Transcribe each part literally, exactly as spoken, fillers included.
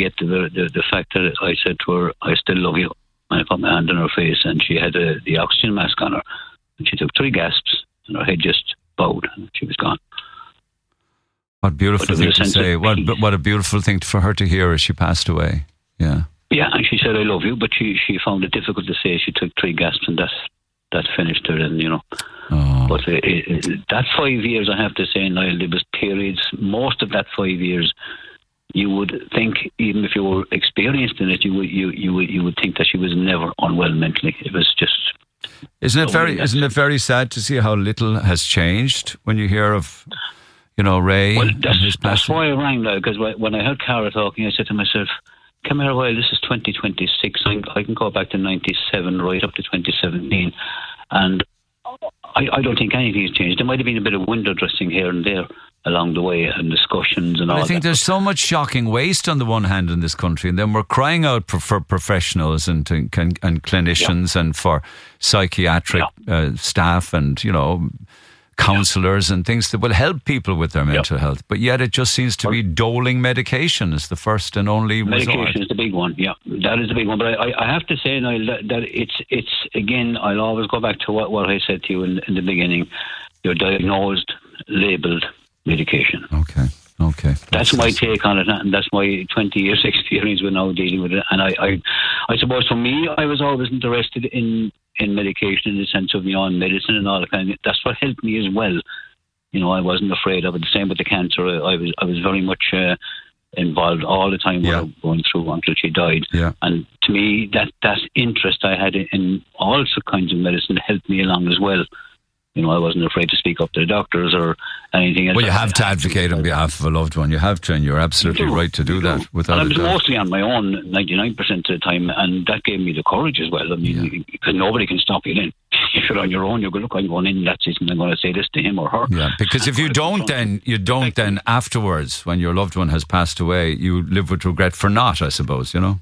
forget the, the the fact that I said to her, "I still love you." And I put my hand on her face, and she had a, the oxygen mask on her, and she took three gasps, and her head just bowed, and she was gone. What beautiful thing to say! What what a beautiful thing for her to hear as she passed away. Yeah. Yeah, and she said, "I love you," but she, she found it difficult to say. She took three gasps, and that that finished her. And you know, oh. but it, it, that five years, I have to say, Niall, there was periods. Most of that five years, you would think, even if you were experienced in it, you would you you would you would think that she was never unwell mentally. It was just. Isn't it very? Isn't it very sad to see how little has changed when you hear of, you know, Ray? Well, and that's, his that's passing? why I rang now, because when I heard Cara talking, I said to myself, come here a while, this is twenty twenty-six. I, I can go back to ninety-seven, right up to twenty seventeen. And I, I don't think anything has changed. There might have been a bit of window dressing here and there along the way, and discussions and but all I think that. there's so much shocking waste on the one hand in this country, and then we're crying out for, for professionals and, and, and clinicians yeah. and for psychiatric yeah. uh, staff and, you know, counsellors yeah. and things that will help people with their mental yeah. health. But yet it just seems to be doling medication is the first and only medication resort. is the big one, yeah. That is the big one. But I, I have to say, Niall, that, that it's, it's again, I'll always go back to what, what I said to you in, in the beginning. You're diagnosed, labelled medication. Okay, okay. That's, that's my take on it, and that's my twenty years experience with now dealing with it. And I, I, I suppose for me, I was always interested in in medication in the sense of beyond medicine and all that kind of. That's what helped me as well. You know, I wasn't afraid of it. The same with the cancer. I, I was I was very much uh, involved all the time yeah. going through until she died. Yeah. And to me, that that interest I had in, in all kinds of medicine helped me along as well. You know, I wasn't afraid to speak up to the doctors or anything else. Well, you have to advocate on behalf of a loved one. You have to, and you're absolutely do. right to do you that. Do. Without and I was a doubt. mostly on my own ninety-nine percent of the time, and that gave me the courage as well. I mean, yeah. because nobody can stop you then. If you're on your own, you're going, look, I'm going in, that's it, and I'm going to say this to him or her. Yeah, because if you don't then, you don't then afterwards, when your loved one has passed away, you live with regret for not, I suppose, you know?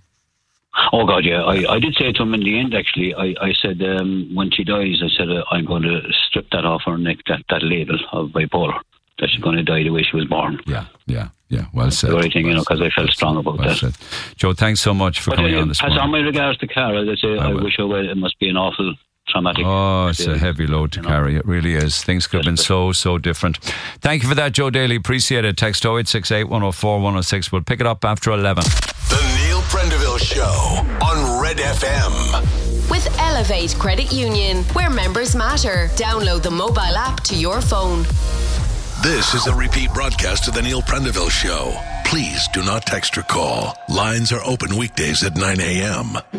Oh God, yeah. I, I did say to him in the end, actually, I, I said, um, when she dies, I said, uh, I'm going to strip that off her neck, that, that label of bipolar, that she's going to die the way she was born. Yeah, yeah, yeah. Well said. The right thing, well you know, because I felt strong about well that. Said. Joe, thanks so much for but, coming uh, on this pass morning. on my regards to Cara. I, say, I, I wish her well. It must be an awful traumatic. Oh, it's a heavy load to carry. It really is. Things could have been so, so different. Thank you for that, Joe Daly. Appreciate it. Text oh eight six eight, one oh four, one oh six. We'll pick it up after eleven. The Neil Prendeville Show on Red F M. With Elevate Credit Union, where members matter. Download the mobile app to your phone. This is a repeat broadcast of the Neil Prendeville Show. Please do not text or call. Lines are open weekdays at nine a.m.